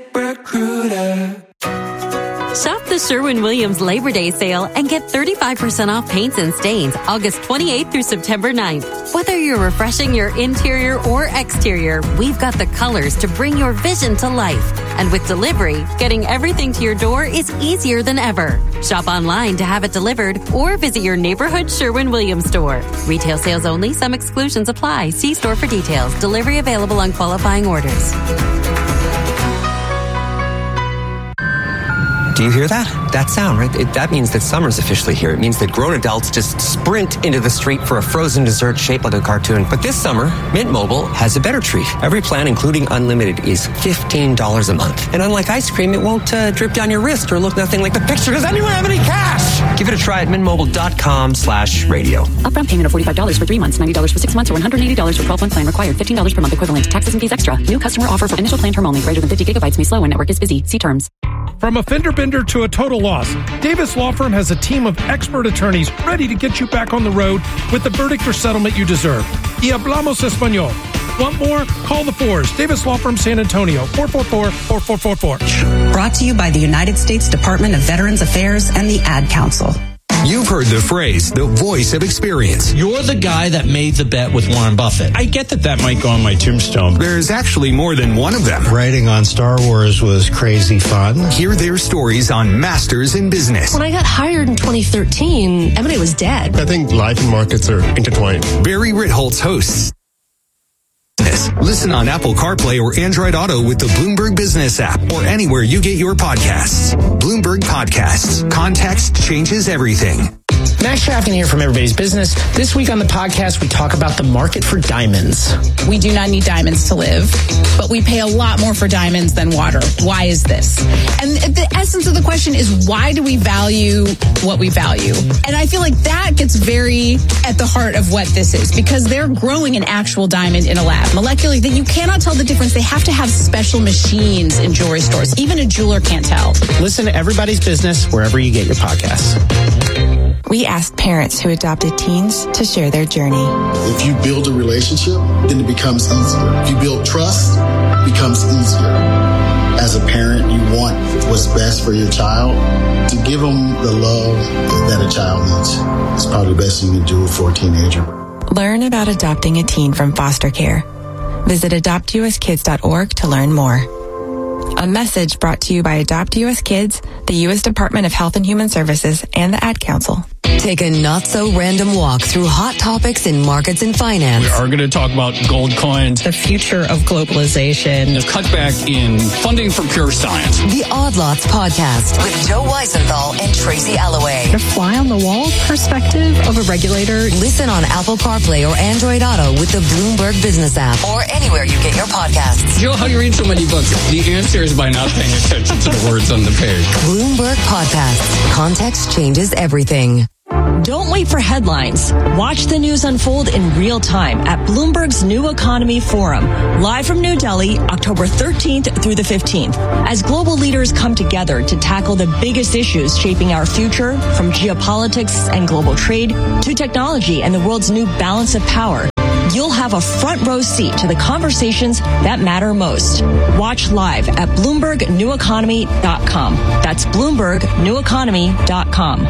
ZipRecruiter. Shop the Sherwin-Williams Labor Day sale and get thirty-five percent off paints and stains August twenty-eighth through September ninth. Whether you're refreshing your interior or exterior, we've got the colors to bring your vision to life. And with delivery, getting everything to your door is easier than ever. Shop online to have it delivered or visit your neighborhood Sherwin-Williams store. Retail sales only. Some exclusions apply. See store for details. Delivery available on qualifying orders. Do you hear that? That sound, right? It, that means that summer's officially here. It means that grown adults just sprint into the street for a frozen dessert shaped like a cartoon. But this summer, Mint Mobile has a better treat. Every plan, including unlimited, is fifteen dollars a month. And unlike ice cream, it won't uh, drip down your wrist or look nothing like the picture. Does anyone have any cash? Give it a try at mintmobile.com slash radio. Upfront payment of forty-five dollars for three months, ninety dollars for six months, or one hundred eighty dollars for twelve-month plan required. fifteen dollars per month equivalent. Taxes and fees extra. New customer offer for initial plan term only. Greater than fifty gigabytes may slow when network is busy. See terms. From a fender bender to a total loss, Davis Law Firm has a team of expert attorneys ready to get you back on the road with the verdict or settlement you deserve. Y hablamos español. Want more? Call the fours. Davis Law Firm San Antonio, four four four, four four four four. Brought to you by the United States Department of Veterans Affairs and the Ad Council. You've heard the phrase, the voice of experience. You're the guy that made the bet with Warren Buffett. I get that that might go on my tombstone. There's actually more than one of them. Writing on Star Wars was crazy fun. Hear their stories on Masters in Business. When I got hired in twenty thirteen, M and A was dead. I think life and markets are intertwined. Barry Ritholtz hosts. Listen on Apple CarPlay or Android Auto with the Bloomberg Business app or anywhere you get your podcasts. Bloomberg Podcasts. Context changes everything. Max Shafkin here from Everybody's Business. This week on the podcast, we talk about the market for diamonds. We do not need diamonds to live, but we pay a lot more for diamonds than water. Why is this? And the essence of the question is, why do we value what we value? And I feel like that gets very at the heart of what this is, because they're growing an actual diamond in a lab, molecularly, that you cannot tell the difference. They have to have special machines in jewelry stores. Even a jeweler can't tell. Listen to Everybody's Business wherever you get your podcasts. We asked parents who adopted teens to share their journey. If you build a relationship, then it becomes easier. If you build trust, it becomes easier. As a parent, you want what's best for your child. To give them the love that a child needs is probably the best you can do for a teenager. Learn about adopting a teen from foster care. Visit adopt u s kids dot org to learn more. A message brought to you by Adopt U S Kids, the U S Department of Health and Human Services, and the Ad Council. Take a not-so-random walk through hot topics in markets and finance. We are going to talk about gold coins, the future of globalization, the cutback in funding for pure science. The Odd Lots Podcast with Joe Weisenthal and Tracy Alloway. The fly-on-the-wall perspective of a regulator. Listen on Apple CarPlay or Android Auto with the Bloomberg Business app or anywhere you get your podcasts. Joe, how do you read so many books? The answer is by not paying attention to the words on the page. Bloomberg Podcasts. Context changes everything. Don't wait for headlines. Watch the news unfold in real time at Bloomberg's New Economy Forum, live from New Delhi, October thirteenth through the fifteenth, as global leaders come together to tackle the biggest issues shaping our future, from geopolitics and global trade to technology and the world's new balance of power. You'll have a front row seat to the conversations that matter most. Watch live at bloomberg new economy dot com. That's bloomberg new economy dot com.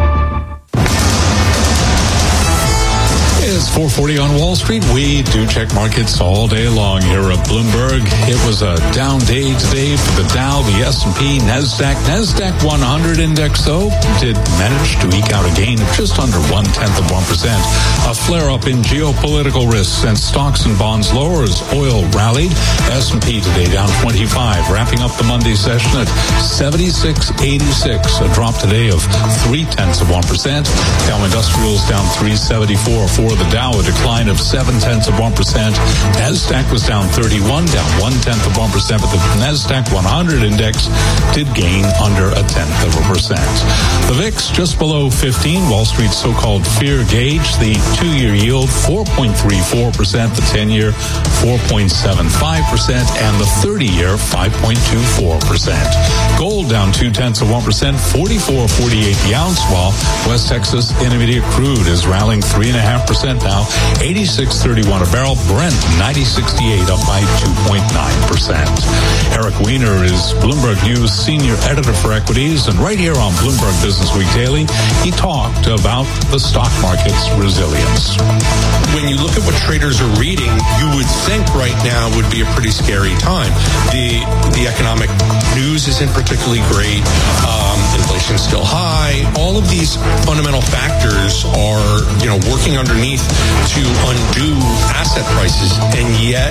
It's four forty on Wall Street. We do check markets all day long here at Bloomberg. It was a down day today for the Dow, the S and P, NASDAQ. NASDAQ one hundred index, though, did manage to eke out a gain of just under one-tenth of one percent. A flare-up in geopolitical risks sent stocks and bonds lower as oil rallied. S and P today down twenty-five, wrapping up the Monday session at seventy-six eighty-six, a drop today of three-tenths of one percent. Dow Industrials down three seventy-four for the Dow, a decline of seven-tenths of one percent. NASDAQ was down thirty-one, down one-tenth of one percent, but the NASDAQ one hundred index did gain under a tenth of a percent. The V I X just below fifteen, Wall Street's so-called fear gauge, the two-year yield four point three four percent, the ten-year four point seven five percent, and the thirty-year five point two four percent. Gold down two-tenths of one percent, forty-four forty-eight the ounce, while West Texas Intermediate crude is rallying three point five percent now, eighty-six thirty-one a barrel. Brent ninety sixty-eight, up by two point nine percent. Eric Weiner is Bloomberg News senior editor for equities, and right here on Bloomberg Business Week Daily, he talked about the stock market's resilience. When you look at what traders are reading, you would think right now would be a pretty scary time. The the economic news isn't particularly great. Um, inflation's still high. All of these fundamental factors are, you know, working underneath to undo asset prices, and yet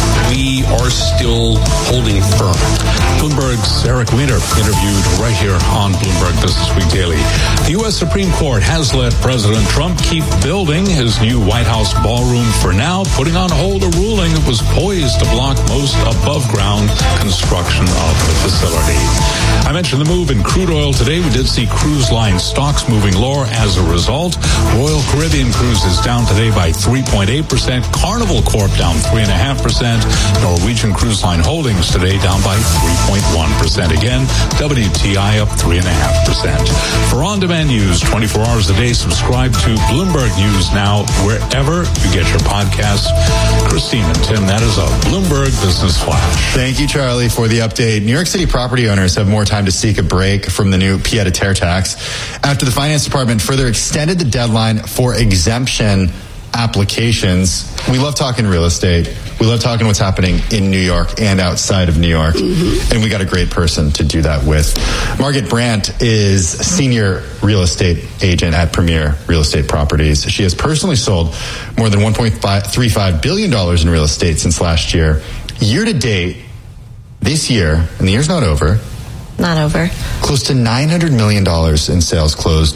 we are still holding firm. Bloomberg's Eric Weiner interviewed right here on Bloomberg Business Week Daily. The U S Supreme Court has let President Trump keep building his new White House ballroom for now, putting on hold a ruling that was poised to block most above-ground construction of the facility. I mentioned the move in crude oil today. We did see cruise line stocks moving lower as a result. Royal Caribbean Cruise is down today by three point eight percent. Carnival Corp down three point five percent. Norwegian Cruise Line Holdings today down by three point one percent. Again, W T I up three point five percent. For on-demand news twenty-four hours a day, subscribe to Bloomberg News now wherever you get your podcasts. Christine and Tim, that is a Bloomberg Business Flash. Thank you, Charlie, for the update. New York City property owners have more time to seek a break from the new pied-à-terre tax after the Finance Department further extended the deadline for exemption applications. We love talking real estate. We love talking what's happening in New York and outside of New York. Mm-hmm. And we got a great person to do that with. Margaret Brandt is senior real estate agent at Premier Real Estate Properties. She has personally sold more than one point three five billion dollars in real estate since last year. Year to date, this year, and the year's not over, Not over. close to nine hundred million dollars in sales closed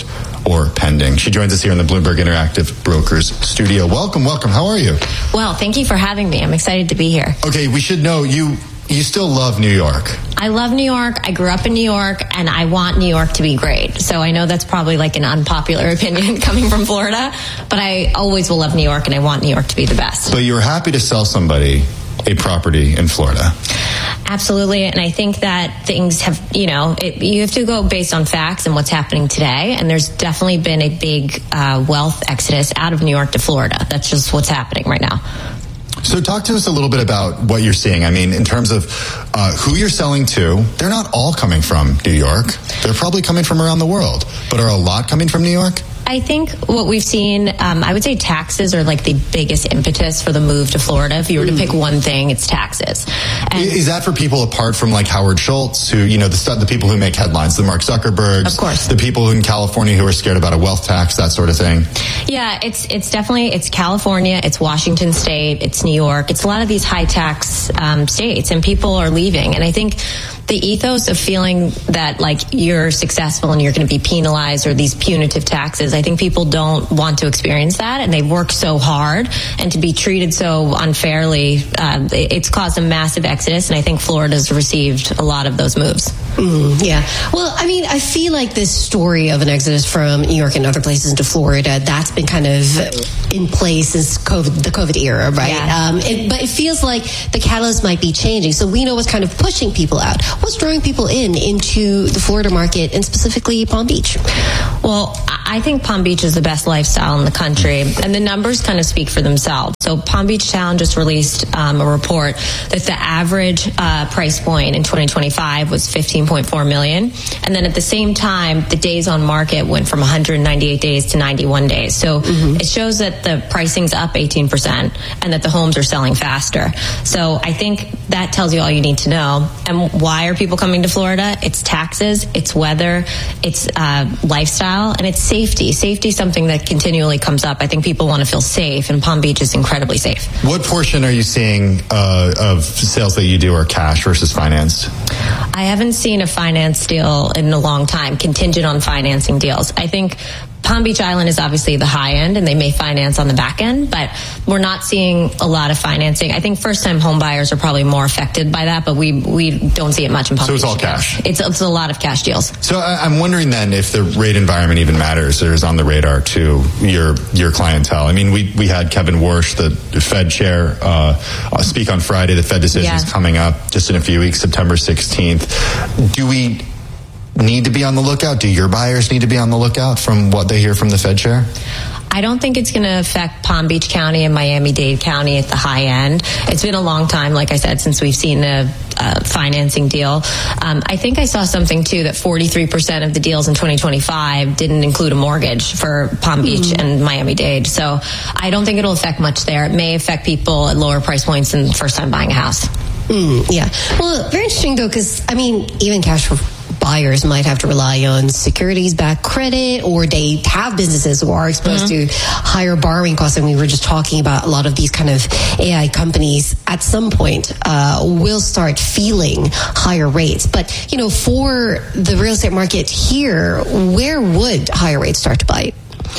or pending. She joins us here in the Bloomberg Interactive Brokers studio. Welcome, welcome. How are you? Well, thank you for having me. I'm excited to be here. Okay, we should know you you still love New York. I love New York. I grew up in New York, and I want New York to be great. So I know that's probably like an unpopular opinion coming from Florida, but I always will love New York, and I want New York to be the best. But you were happy to sell somebody a property in Florida. Absolutely. And I think that things have, you know, it, you have to go based on facts and what's happening today. And there's definitely been a big uh, wealth exodus out of New York to Florida. That's just what's happening right now. So talk to us a little bit about what you're seeing. I mean, in terms of uh, who you're selling to, they're not all coming from New York. They're probably coming from around the world. But are a lot coming from New York? I think what we've seen, um, I would say taxes are like the biggest impetus for the move to Florida. If you were to pick one thing, it's taxes. And is that for people apart from like Howard Schultz, who, you know, the, the people who make headlines, the Mark Zuckerbergs, of course, the people in California who are scared about a wealth tax, that sort of thing? Yeah, it's it's definitely, it's California, it's Washington State, it's New York, it's a lot of these high tax um, states, and people are leaving. And I think the ethos of feeling that like you're successful and you're going to be penalized or these punitive taxes, I think people don't want to experience that, and they've worked so hard, and to be treated so unfairly, uh, it's caused a massive exodus, and I think Florida's received a lot of those moves. Mm, yeah. Well, I mean, I feel like this story of an exodus from New York and other places into Florida, that's been kind of in place since COVID, the COVID era, right? Yeah. Um, it, but it feels like the catalyst might be changing. So we know what's kind of pushing people out. What's drawing people in into the Florida market, and specifically Palm Beach? Well, I think Palm Beach is the best lifestyle in the country, and the numbers kind of speak for themselves. So Palm Beach Town just released um, a report that the average uh, price point in twenty twenty-five was fifteen point four million, and then at the same time, the days on market went from one hundred ninety-eight days to ninety-one days. So mm-hmm. it shows that the pricing's up eighteen percent and that the homes are selling faster. So I think that tells you all you need to know. And why are people coming to Florida? It's taxes, it's weather, it's uh, lifestyle, and it's safety. Safety is something that continually comes up. I think people want to feel safe, and Palm Beach is incredibly safe. What portion are you seeing uh, of sales that you do are cash versus financed? I haven't seen a finance deal in a long time, contingent on financing deals. I think Palm Beach Island is obviously the high end, and they may finance on the back end, but we're not seeing a lot of financing. I think first-time home buyers are probably more affected by that, but we we don't see it much in Palm Beach. So it's all cash? It's, it's a lot of cash deals. So I'm wondering then if the rate environment even matters or is on the radar to your your clientele. I mean, we, we had Kevin Warsh, the Fed chair, uh, speak on Friday. The Fed decision is yeah. coming up just in a few weeks, September sixteenth. Do we need to be on the lookout? Do your buyers need to be on the lookout from what they hear from the Fed chair? I don't think it's going to affect Palm Beach County and Miami-Dade County at the high end. It's been a long time, like I said, since we've seen a, a financing deal. Um, I think I saw something, too, that forty-three percent of the deals in twenty twenty-five didn't include a mortgage for Palm Beach mm-hmm. and Miami-Dade. So I don't think it'll affect much there. It may affect people at lower price points than the first time buying a house. Mm, yeah. Well, very interesting, though, because, I mean, even cash for buyers might have to rely on securities-backed credit, or they have businesses who are exposed mm-hmm. to higher borrowing costs. And we were just talking about a lot of these kind of A I companies at some point uh, will start feeling higher rates. But, you know, for the real estate market here, where would higher rates start to bite?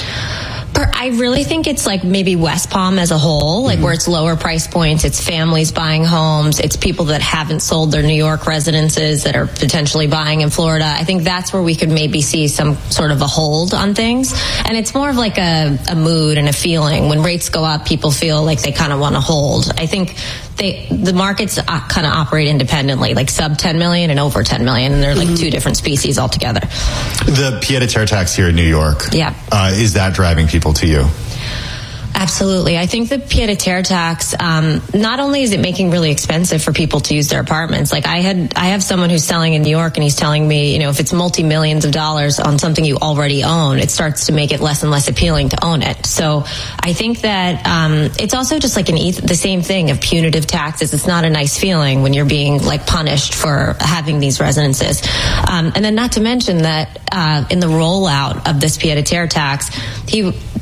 I really think it's like maybe West Palm as a whole, like mm-hmm. where it's lower price points, it's families buying homes, it's people that haven't sold their New York residences that are potentially buying in Florida. I think that's where we could maybe see some sort of a hold on things. And it's more of like a, a mood and a feeling. When rates go up, people feel like they kind of want to hold. I think they, the markets kind of operate independently, like sub ten million and over ten million, and they're like mm-hmm. two different species altogether. The pied-à-terre tax here in New York, yeah, uh, is that driving people to you? Absolutely. I think the pied-à-terre tax, um, not only is it making really expensive for people to use their apartments, like I had, I have someone who's selling in New York, and he's telling me, you know, if it's multi-millions of dollars on something you already own, it starts to make it less and less appealing to own it. So I think that um, it's also just like an e- the same thing of punitive taxes. It's not a nice feeling when you're being like punished for having these residences. Um, and then not to mention that uh, in the rollout of this pied-à-terre tax, he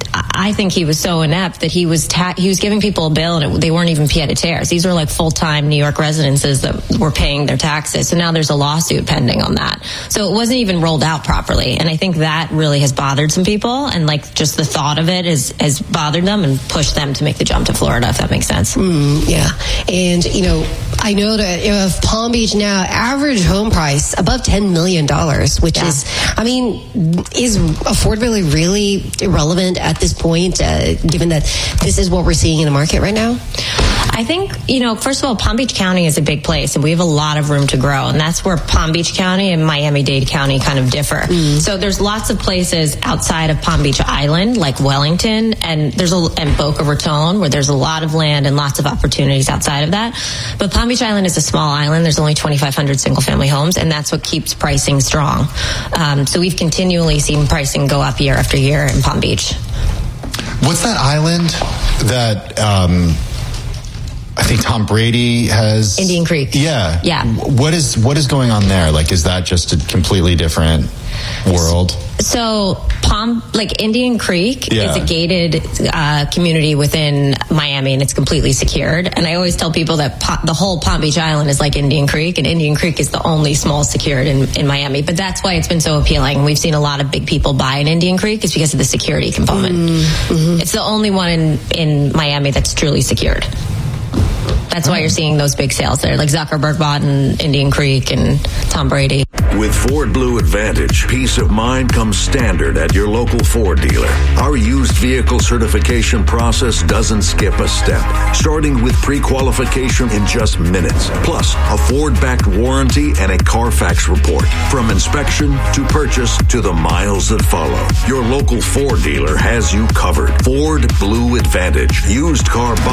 I think he was so inept that he was ta- he was giving people a bill and it, they weren't even pied-à-terres. These were like full-time New York residences that were paying their taxes. So now there's a lawsuit pending on that. So it wasn't even rolled out properly. And I think that really has bothered some people. And like just the thought of it is, has bothered them and pushed them to make the jump to Florida, if that makes sense. Mm, yeah. And, you know, I know that if Palm Beach now, average home price above ten million dollars, which yeah. is, I mean, is affordability really irrelevant at this point, uh, given that this is what we're seeing in the market right now? I think, you know, first of all, Palm Beach County is a big place and we have a lot of room to grow. And that's where Palm Beach County and Miami-Dade County kind of differ. Mm. So there's lots of places outside of Palm Beach Island, like Wellington, and there's a, and Boca Raton, where there's a lot of land and lots of opportunities outside of that. But Palm Beach Island is a small island. There's only twenty-five hundred single family homes, and that's what keeps pricing strong. Um, so we've continually seen pricing go up year after year in Palm Beach. What's that island that, um, I think Tom Brady has? Indian Creek. Yeah. Yeah. What is, what is going on there? Like, is that just a completely different world? So Palm, like Indian Creek yeah. is a gated uh, community within Miami, and it's completely secured. And I always tell people that po- the whole Palm Beach Island is like Indian Creek, and Indian Creek is the only small secured in, in Miami. But that's why it's been so appealing. We've seen a lot of big people buy in Indian Creek is because of the security component. Mm-hmm. It's the only one in, in Miami that's truly secured. That's why you're seeing those big sales there, like Zuckerberg bought in Indian Creek and Tom Brady. With Ford Blue Advantage, peace of mind comes standard at your local Ford dealer. Our used vehicle certification process doesn't skip a step, starting with pre-qualification in just minutes, plus a Ford-backed warranty and a Carfax report. From inspection to purchase to the miles that follow, your local Ford dealer has you covered. Ford Blue Advantage, used car